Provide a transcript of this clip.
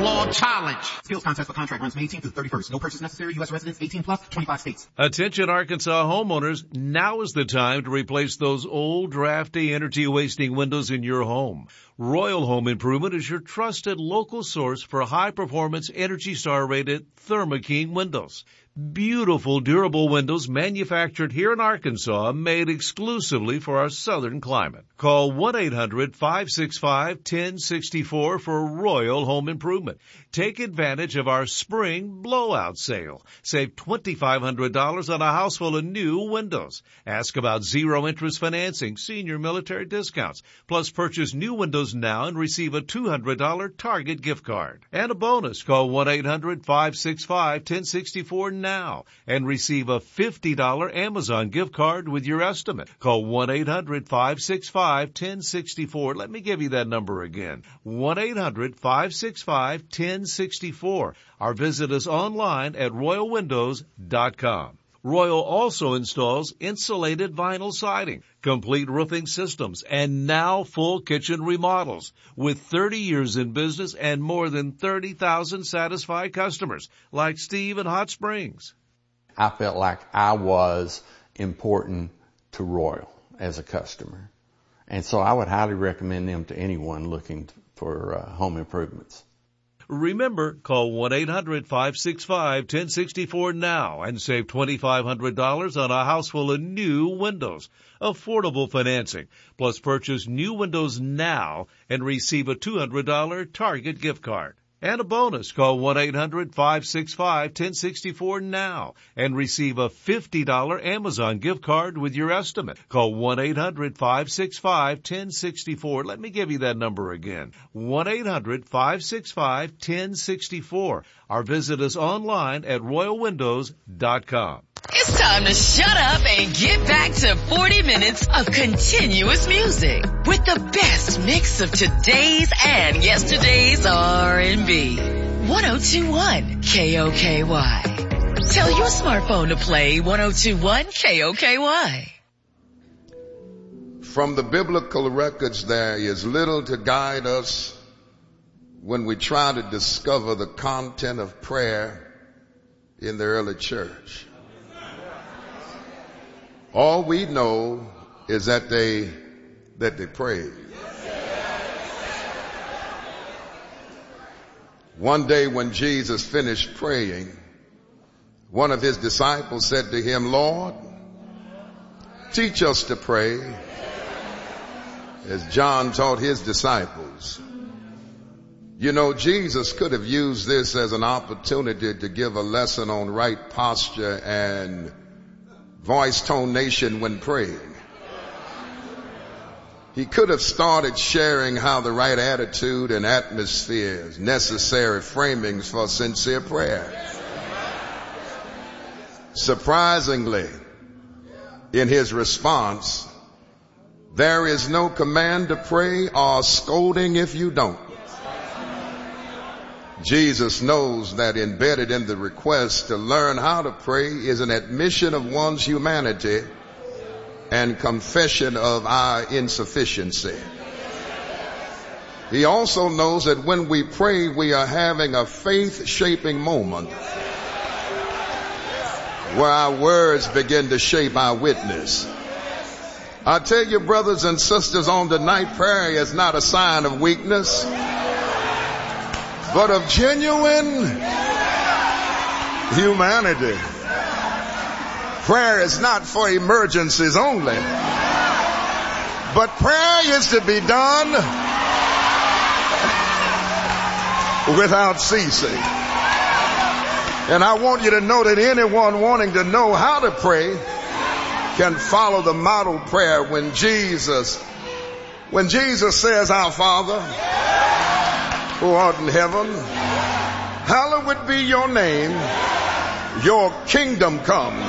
backlog challenge. Skills contest for contract runs May 18th through 31st. No purchase necessary. U.S. residents 18 plus, 25 states. Attention Arkansas homeowners, now is the time to replace those old, drafty, energy-wasting windows in your home. Royal Home Improvement is your trusted local source for high-performance, Energy Star-rated Thermo-King windows. Beautiful, durable windows manufactured here in Arkansas, made exclusively for our southern climate. Call 1-800-565-1064 for Royal Home Improvement. Take advantage of our spring blowout sale. Save $2,500 on a house full of new windows. Ask about zero-interest financing, senior military discounts. Plus, purchase new windows now and receive a $200 Target gift card. And a bonus, call 1-800-565-1064 now and receive a $50 Amazon gift card with your estimate. Call 1-800-565-1064. Let me give you that number again. 1-800-565-1064. Or visit us online at royalwindows.com. Royal also installs insulated vinyl siding, complete roofing systems, and now full kitchen remodels. With 30 years in business and more than 30,000 satisfied customers, like Steve in Hot Springs. I felt like I was important to Royal as a customer. And so I would highly recommend them to anyone looking for home improvements. Remember, call 1-800-565-1064 now and save $2,500 on a house full of new windows. Affordable financing. Plus, purchase new windows now and receive a $200 Target gift card. And a bonus, call 1-800-565-1064 now and receive a $50 Amazon gift card with your estimate. Call 1-800-565-1064. Let me give you that number again. 1-800-565-1064. Or visit us online at royalwindows.com. It's time to shut up and get back to 40 minutes of continuous music with the best mix of today's and yesterday's R&B. 102.1 KOKY. Tell your smartphone to play 102.1 KOKY. From the biblical records, there is little to guide us when we try to discover the content of prayer in the early church. All we know is that they prayed. One day when Jesus finished praying, one of his disciples said to him, "Lord, teach us to pray as John taught his disciples." You know, Jesus could have used this as an opportunity to give a lesson on right posture and voice tonation when praying. He could have started sharing how the right attitude and atmosphere is necessary framings for sincere prayer. Surprisingly, in his response, there is no command to pray or scolding if you don't. Jesus knows that embedded in the request to learn how to pray is an admission of one's humanity and confession of our insufficiency. He also knows that when we pray, we are having a faith-shaping moment where our words begin to shape our witness. I tell you, brothers and sisters, on tonight, prayer is not a sign of weakness, but of genuine humanity. Prayer is not for emergencies only, but prayer is to be done without ceasing. And I want you to know that anyone wanting to know how to pray can follow the model prayer when Jesus says, "Our Father, who art in heaven, hallowed be your name. Your kingdom come.